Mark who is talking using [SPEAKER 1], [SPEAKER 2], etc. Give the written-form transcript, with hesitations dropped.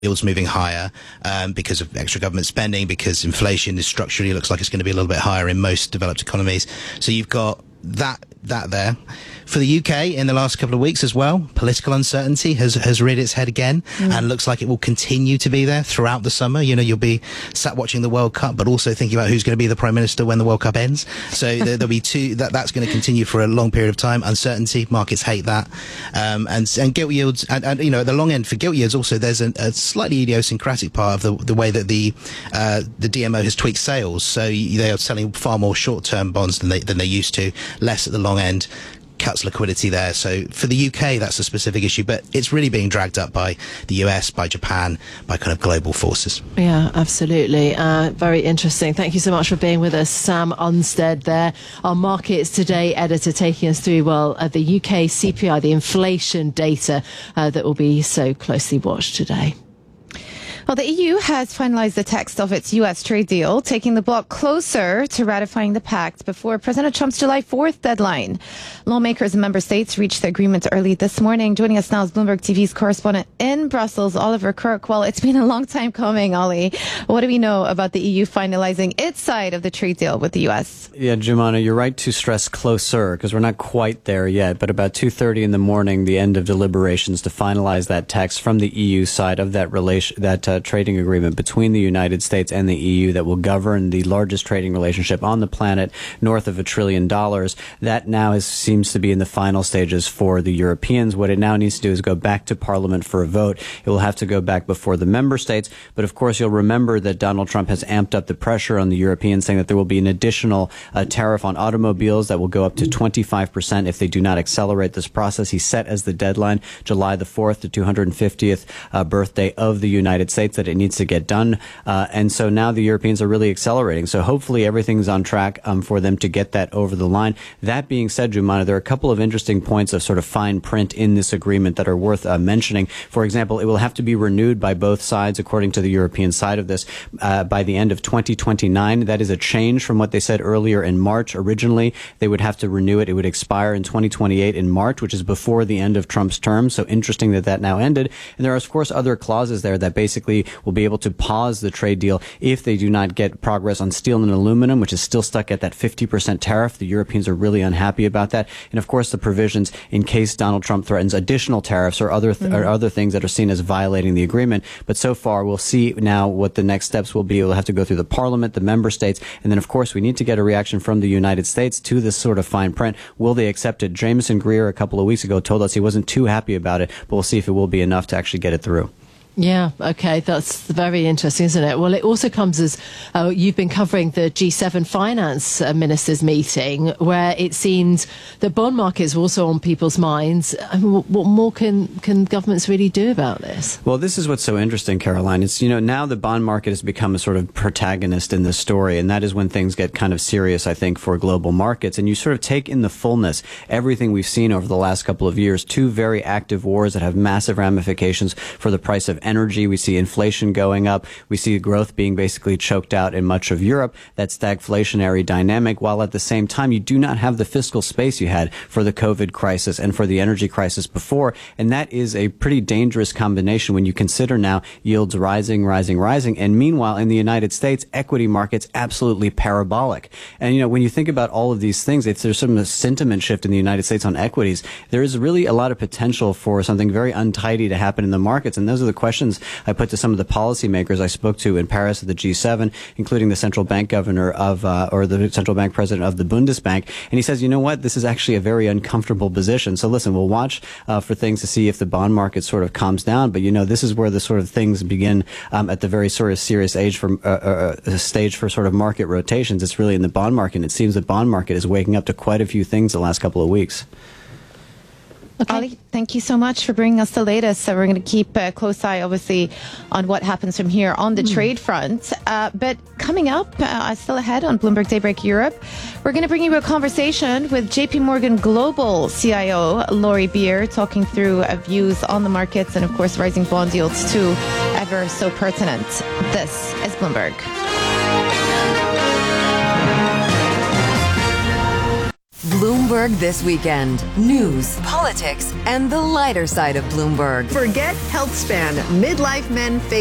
[SPEAKER 1] yields moving higher because of extra government spending, because inflation is structurally looks like it's going to be a little bit higher in most developed economies. So you've got that there. For the UK in the last couple of weeks as well, political uncertainty has reared its head again and looks like it will continue to be there throughout the summer. You know, you'll be sat watching the World Cup, but also thinking about who's going to be the Prime Minister when the World Cup ends. So there'll be that's going to continue for a long period of time. Uncertainty, markets hate that. And gilt yields, and you know, at the long end for gilt yields also, there's a slightly idiosyncratic part of the way that the DMO has tweaked sales. So they are selling far more short-term bonds than they used to, less at the long end. Cuts liquidity there. So for the UK, that's a specific issue, but it's really being dragged up by the US, by Japan, by kind of global forces.
[SPEAKER 2] Yeah, absolutely. Very interesting. Thank you so much for being with us, Sam Unstead there, our Markets Today editor, taking us through, the UK CPI, the inflation data that will be so closely watched today.
[SPEAKER 3] Well, the EU has finalized the text of its U.S. trade deal, taking the bloc closer to ratifying the pact before President Trump's July 4th deadline. Lawmakers in member states reached the agreement early this morning. Joining us now is Bloomberg TV's correspondent in Brussels, Oliver Kirk. Well, it's been a long time coming, Ollie. What do we know about the EU finalizing its side of the trade deal with the U.S.?
[SPEAKER 4] Yeah, Jumana, you're right to stress closer, because we're not quite there yet. But about 2:30 in the morning, the end of deliberations to finalize that text from the EU side of that trading agreement between the United States and the EU that will govern the largest trading relationship on the planet, north of $1 trillion. That now seems to be in the final stages for the Europeans. What it now needs to do is go back to Parliament for a vote. It will have to go back before the member states. But of course, you'll remember that Donald Trump has amped up the pressure on the Europeans, saying that there will be an additional tariff on automobiles that will go up to 25% if they do not accelerate this process. He set as the deadline July the 4th, the 250th birthday of the United States, that it needs to get done. And so now the Europeans are really accelerating. So hopefully everything's on track for them to get that over the line. That being said, Jumana, there are a couple of interesting points of sort of fine print in this agreement that are worth mentioning. For example, it will have to be renewed by both sides, according to the European side of this, by the end of 2029. That is a change from what they said earlier in March. Originally, they would have to renew it. It would expire in 2028 in March, which is before the end of Trump's term. So interesting that now ended. And there are, of course, other clauses there that basically will be able to pause the trade deal if they do not get progress on steel and aluminum, which is still stuck at that 50% tariff. The Europeans are really unhappy about that. And of course, the provisions in case Donald Trump threatens additional tariffs or other things that are seen as violating the agreement. But so far, we'll see now what the next steps will be. We'll have to go through the Parliament, the member states, and then of course, we need to get a reaction from the United States to this sort of fine print. Will they accept it? Jameson Greer a couple of weeks ago told us he wasn't too happy about it, but we'll see if it will be enough to actually get it through.
[SPEAKER 2] Yeah, okay, that's very interesting, isn't it? Well, it also comes as you've been covering the G7 finance ministers meeting, where it seems that bond markets are also on people's minds. I mean, what more can governments really do about this?
[SPEAKER 4] Well, this is what's so interesting, Caroline. It's, now the bond market has become a sort of protagonist in this story, and that is when things get kind of serious, I think, for global markets. And you sort of take in the fullness everything we've seen over the last couple of years, two very active wars that have massive ramifications for the price of energy. We see inflation going up. We see growth being basically choked out in much of Europe. That stagflationary dynamic, while at the same time you do not have the fiscal space you had for the COVID crisis and for the energy crisis before. And that is a pretty dangerous combination when you consider now yields rising. And meanwhile, in the United States, equity markets absolutely parabolic. And, when you think about all of these things, if there's some sentiment shift in the United States on equities, there is really a lot of potential for something very untidy to happen in the markets. And those are the questions I put to some of the policymakers I spoke to in Paris at the G7, including the central bank governor or the central bank president of the Bundesbank. And he says, you know what, this is actually a very uncomfortable position. So listen, we'll watch for things to see if the bond market sort of calms down. But, this is where the sort of things begin at the very sort of serious stage for sort of market rotations. It's really in the bond market. And it seems the bond market is waking up to quite a few things the last couple of weeks.
[SPEAKER 3] Okay. Ollie, thank you so much for bringing us the latest. So we're going to keep a close eye, obviously, on what happens from here on the trade front. But coming up, still ahead on Bloomberg Daybreak Europe, we're going to bring you a conversation with JP Morgan Global CIO Laurie Beer, talking through views on the markets and, of course, rising bond yields too, ever so pertinent. This is Bloomberg.
[SPEAKER 5] Bloomberg This Weekend. News, politics, and the lighter side of Bloomberg.
[SPEAKER 6] Forget health span. Midlife men face